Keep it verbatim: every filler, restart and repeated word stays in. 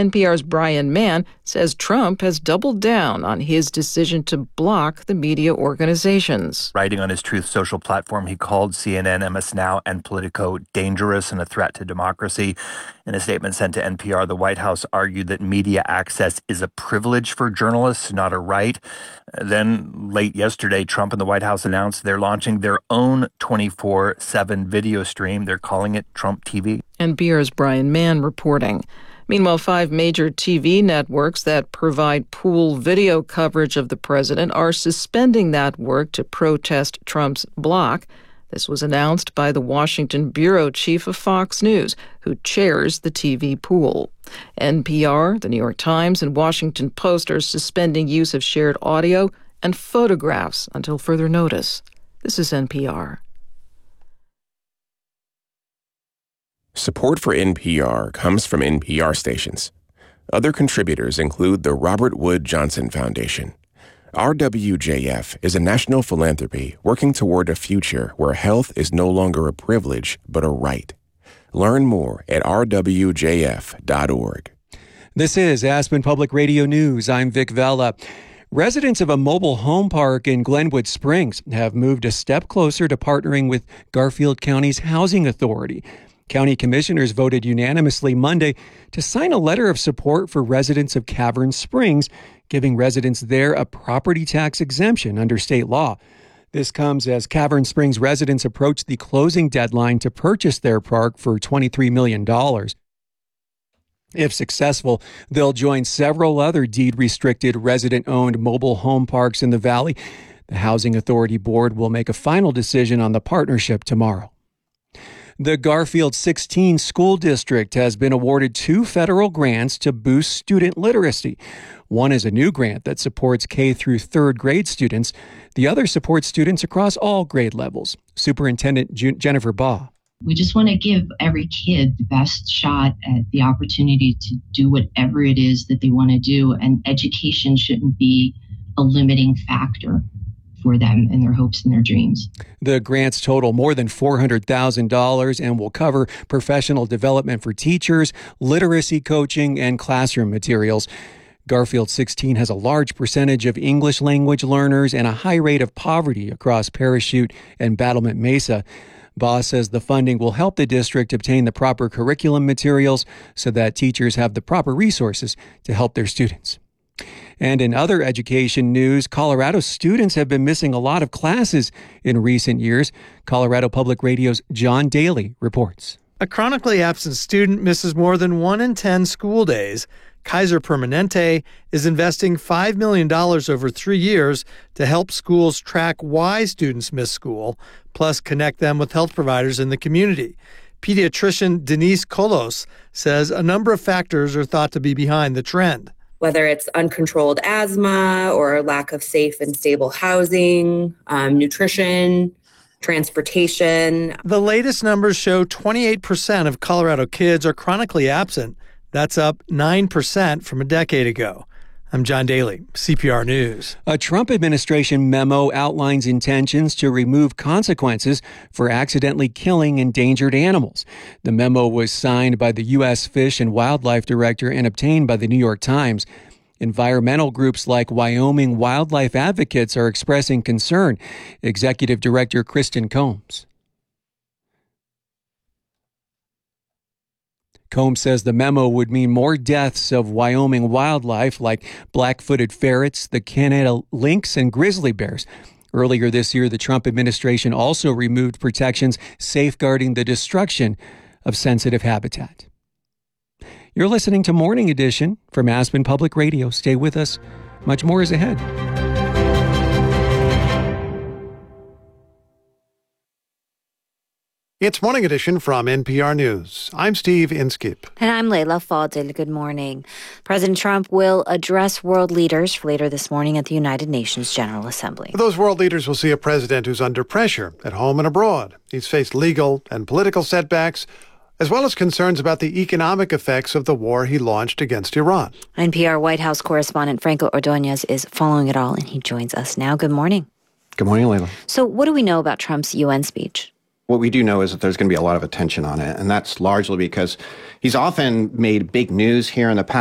N P R's Brian Mann says Trump has doubled down on his decision to block the media organizations. Writing on his Truth Social platform, he called C N N, M S Now, and Politico dangerous and a threat to democracy. In a statement sent to N P R, the White House argued that media access is a privilege for journalists, not a right. Then, late yesterday, Trump and the White House announced they're launching their own twenty-four seven video stream. They're calling it Trump T V. N P R's Brian Mann reporting. Meanwhile, five major T V networks that provide pool video coverage of the president are suspending that work to protest Trump's block. This was announced by the Washington bureau chief of Fox News, who chairs the T V pool. N P R, the New York Times, and Washington Post are suspending use of shared audio and photographs until further notice. This is N P R. Support for N P R comes from N P R stations. Other contributors include the Robert Wood Johnson Foundation. R W J F is a national philanthropy working toward a future where health is no longer a privilege, but a right. Learn more at r w j f dot org. This is Aspen Public Radio News. I'm Vic Vella. Residents of a mobile home park in Glenwood Springs have moved a step closer to partnering with Garfield County's Housing Authority. County commissioners voted unanimously Monday to sign a letter of support for residents of Cavern Springs, giving residents there a property tax exemption under state law. This comes as Cavern Springs residents approach the closing deadline to purchase their park for twenty-three million dollars. If successful, they'll join several other deed-restricted resident-owned mobile home parks in the valley. The Housing Authority Board will make a final decision on the partnership tomorrow. The Garfield sixteen School District has been awarded two federal grants to boost student literacy. One is a new grant that supports K through third grade students. The other supports students across all grade levels. Superintendent Ju- Jennifer Baugh. We just want to give every kid the best shot at the opportunity to do whatever it is that they want to do, and education shouldn't be a limiting factor for them and their hopes and their dreams. The grants total more than four hundred thousand dollars and will cover professional development for teachers, literacy coaching, and classroom materials. Garfield sixteen has a large percentage of English language learners and a high rate of poverty across Parachute and Battlement Mesa. Baugh says the funding will help the district obtain the proper curriculum materials so that teachers have the proper resources to help their students. And in other education news, Colorado students have been missing a lot of classes in recent years. Colorado Public Radio's John Daly reports. A chronically absent student misses more than one in ten school days. Kaiser Permanente is investing five million dollars over three years to help schools track why students miss school, plus connect them with health providers in the community. Pediatrician Denise Colos says a number of factors are thought to be behind the trend. Whether it's uncontrolled asthma or lack of safe and stable housing, um, nutrition, transportation. The latest numbers show twenty-eight percent of Colorado kids are chronically absent. That's up nine percent from a decade ago. I'm John Daly, C P R News. A Trump administration memo outlines intentions to remove consequences for accidentally killing endangered animals. The memo was signed by the U S Fish and Wildlife Director and obtained by the New York Times. Environmental groups like Wyoming Wildlife Advocates are expressing concern. Executive Director Kristen Combs. Combs says the memo would mean more deaths of Wyoming wildlife like black-footed ferrets, the Canada lynx, and grizzly bears. Earlier this year, the Trump administration also removed protections safeguarding the destruction of sensitive habitat. You're listening to Morning Edition from Aspen Public Radio. Stay with us. Much more is ahead. It's Morning Edition from N P R News. I'm Steve Inskip. And I'm Layla Fadil. Good morning. President Trump will address world leaders later this morning at the United Nations General Assembly. Those world leaders will see a president who's under pressure at home and abroad. He's faced legal and political setbacks, as well as concerns about the economic effects of the war he launched against Iran. N P R White House correspondent Franco Ordonez is following it all, and he joins us now. Good morning. Good morning, Layla. So what do we know about Trump's U N speech? What we do know is that there's going to be a lot of attention on it, and that's largely because he's often made big news here in the past.